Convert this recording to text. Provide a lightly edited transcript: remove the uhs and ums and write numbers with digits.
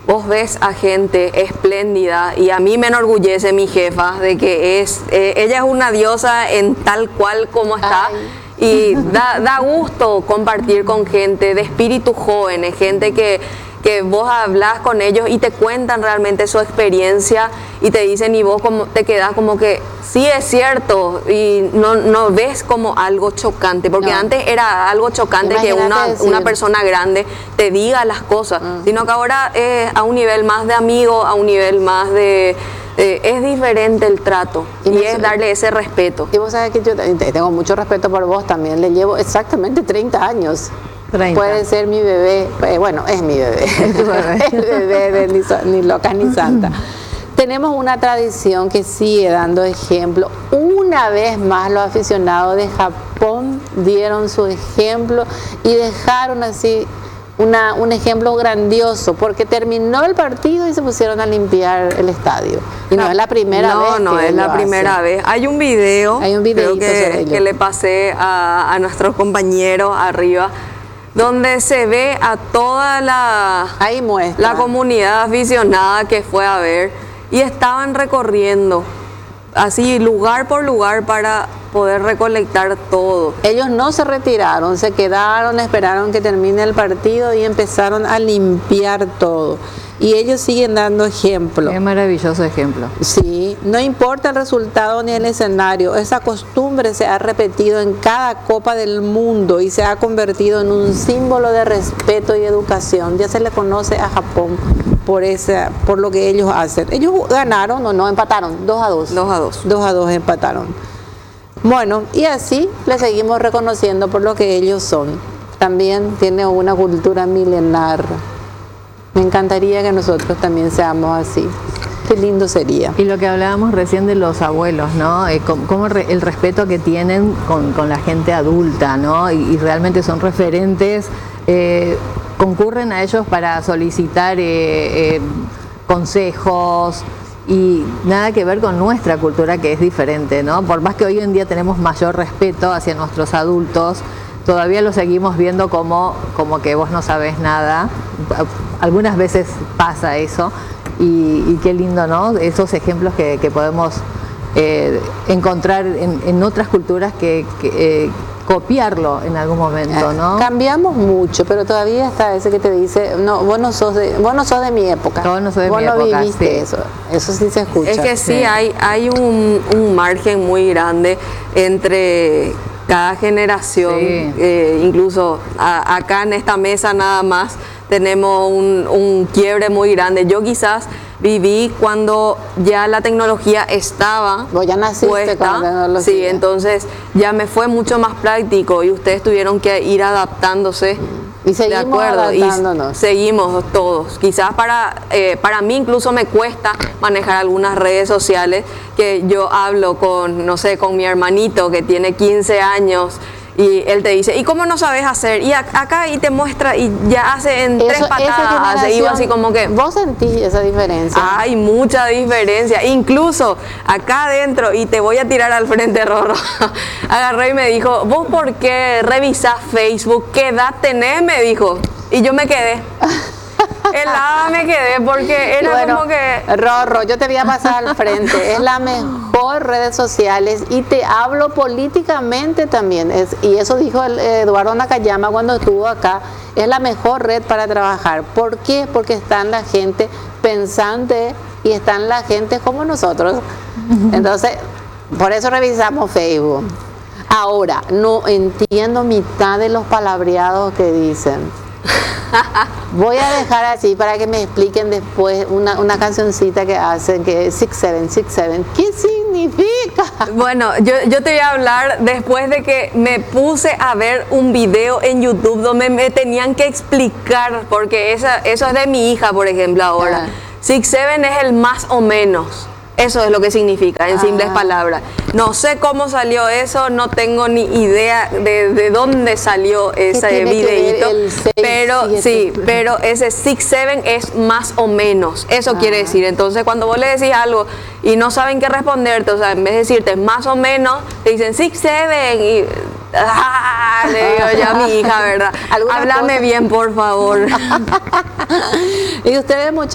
vos ves a gente espléndida y a mí me enorgullece mi jefa de que ella es una diosa en tal cual como está. Ay. Y da gusto compartir con gente de espíritus jóvenes, gente que vos hablas con ellos y te cuentan realmente su experiencia y te dicen y vos como te quedás como que sí es cierto y no ves como algo chocante, porque No. antes era algo chocante que Imagínate una decir. persona grande te diga las cosas, sino que ahora es a un nivel más de amigo, a un nivel más de... es diferente el trato y es darle ese respeto. Y vos sabés que yo tengo mucho respeto por vos también, le llevo exactamente 30 años. 30. Puede ser mi bebé, bueno, es mi bebé, el bebé de ni loca ni santa. Tenemos una tradición que sigue dando ejemplo. Una vez más los aficionados de Japón dieron su ejemplo y dejaron así un ejemplo grandioso, porque terminó el partido y se pusieron a limpiar el estadio. Y no es la primera vez. No es la primera vez. Hay un video, videíto que le pasé a nuestros compañeros arriba, donde se ve a toda Ahí muestra. la comunidad aficionada que fue a ver y estaban recorriendo así lugar por lugar para poder recolectar todo. Ellos no se retiraron, se quedaron, esperaron que termine el partido y empezaron a limpiar todo. Y ellos siguen dando ejemplo. Qué maravilloso ejemplo. Sí, no importa el resultado ni el escenario, esa costumbre se ha repetido en cada Copa del Mundo y se ha convertido en un símbolo de respeto y educación. Ya se le conoce a Japón por lo que ellos hacen. Ellos ganaron o no, empataron, 2-2. 2-2. 2-2 empataron. Bueno, y así le seguimos reconociendo por lo que ellos son. También tiene una cultura milenar. Me encantaría que nosotros también seamos así. Qué lindo sería. Y lo que hablábamos recién de los abuelos, ¿no? Cómo el respeto que tienen con la gente adulta, ¿no? Y realmente son referentes, concurren a ellos para solicitar consejos y nada que ver con nuestra cultura, que es diferente, ¿no? Por más que hoy en día tenemos mayor respeto hacia nuestros adultos, todavía lo seguimos viendo como que vos no sabés nada. Algunas veces pasa eso y qué lindo, ¿no? Esos ejemplos que podemos encontrar en otras culturas que copiarlo en algún momento, ¿no? Cambiamos mucho, pero todavía está ese que te dice, no, vos no sos de mi época. Vos no sos de mi época, viviste sí. eso sí se escucha. Es que sí, hay un margen muy grande entre cada generación, Sí. incluso acá en esta mesa nada más tenemos un quiebre muy grande. Yo quizás viví cuando ya la tecnología estaba Vos ya naciste puesta, con la tecnología. sí, entonces ya me fue mucho más práctico y ustedes tuvieron que ir adaptándose. Y seguimos de acuerdo, adaptándonos. y seguimos todos. Quizás para mí incluso me cuesta manejar algunas redes sociales, que yo hablo con, no sé, con mi hermanito que tiene 15 años y él te dice, ¿y cómo no sabes hacer? Y acá y te muestra y ya hace en tres patadas, hace, iba así como que... ¿Vos sentís esa diferencia? Hay mucha diferencia, incluso acá adentro, y te voy a tirar al frente, Rorro. Agarré y me dijo, ¿vos por qué revisás Facebook? ¿Qué edad tenés? Me dijo. Y yo me quedé. Helada me quedé porque era Bueno, como que... Rorro, yo te voy a pasar al frente. Es la mejor redes sociales y te hablo políticamente también. Y eso dijo Eduardo Nakayama cuando estuvo acá. Es la mejor red para trabajar. ¿Por qué? Porque están la gente pensante y están la gente como nosotros. Entonces, por eso revisamos Facebook. Ahora, no entiendo mitad de los palabreados que dicen. Voy a dejar así para que me expliquen después una cancioncita que hacen que es 6767. ¿Qué significa? Bueno, yo te voy a hablar después de que me puse a ver un video en YouTube donde me tenían que explicar, porque eso es de mi hija, por ejemplo, ahora. 67 es el más o menos. Eso es lo que significa, en simples palabras. No sé cómo salió eso, no tengo ni idea de dónde salió ese videíto. Pero sí, pero ese 67 es más o menos. Eso quiere decir. Entonces, cuando vos le decís algo y no saben qué responderte, o sea, en vez de decirte más o menos, te dicen 67 y... le digo yo a mi hija, ¿verdad? Háblame bien, por favor. Y ustedes, muchachos,